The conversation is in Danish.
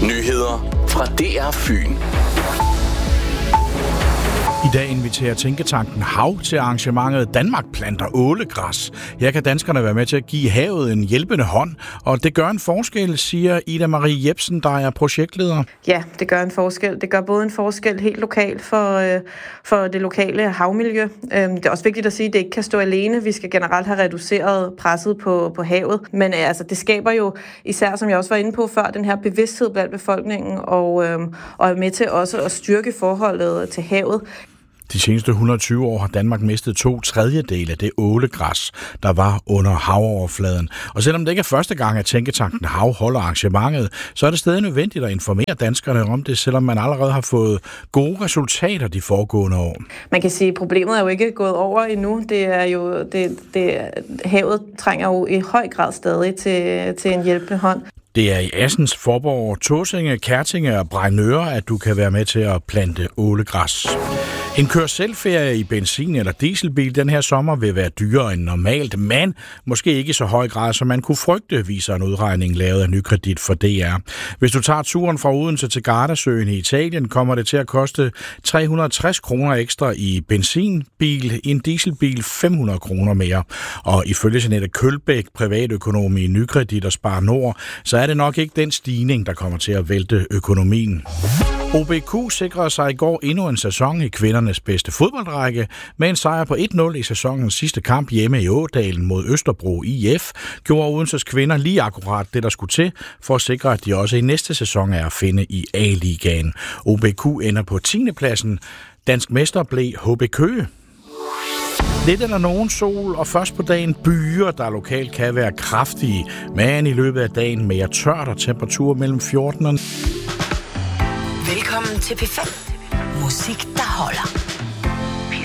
Nyheder fra DR Fyn. I dag inviterer Tænketanken Hav til arrangementet Danmark planter ålegræs. Her kan danskerne være med til at give havet en hjælpende hånd, og det gør en forskel, siger Ida Marie Jepsen, der er projektleder. Ja, det gør en forskel. Det gør både en forskel helt lokalt for det lokale havmiljø. Det er også vigtigt at sige, at det ikke kan stå alene. Vi skal generelt have reduceret presset på havet. Men altså, det skaber jo, især som jeg også var inde på før, den her bevidsthed blandt befolkningen, og er med til også at styrke forholdet til havet. De seneste 120 år har Danmark mistet 2/3 af det ålegræs, der var under havoverfladen. Og selvom det ikke er første gang, at Tænketanken Hav holder arrangementet, så er det stadig nødvendigt at informere danskerne om det, selvom man allerede har fået gode resultater de foregående år. Man kan sige, at problemet er jo ikke gået over endnu. Det er jo, havet trænger jo i høj grad stadig til en hjælpende hånd. Det er i Assens, Faaborg, Tåsinge, Kertinge og Brejnøre, at du kan være med til at plante ålegræs. En kør-selv-ferie i benzin- eller dieselbil den her sommer vil være dyrere end normalt, men måske ikke i så høj grad, som man kunne frygte, viser en udregning lavet af Nykredit for DR. Hvis du tager turen fra Odense til Gardasøen i Italien, kommer det til at koste 360 kroner ekstra i benzinbil, i en dieselbil 500 kroner mere. Og ifølge Jeanette Kølbæk, privatøkonom i Nykredit og Spar Nord, så er det nok ikke den stigning, der kommer til at vælte økonomien. OBQ sikrede sig i går endnu en sæson i kvindernes bedste fodboldrække. Med en sejr på 1-0 i sæsonens sidste kamp hjemme i Ådalen mod Østerbro IF, gjorde Odenses kvinder lige akkurat det, der skulle til, for at sikre, at de også i næste sæson er at finde i A-ligaen. OBQ ender på 10. pladsen. Dansk mester blev HB Køge. Lidt eller nogen sol, og først på dagen byer, der lokalt kan være kraftige, men i løbet af dagen mere tørt og temperatur mellem 14 og... Velkommen til P5. Musik, der holder.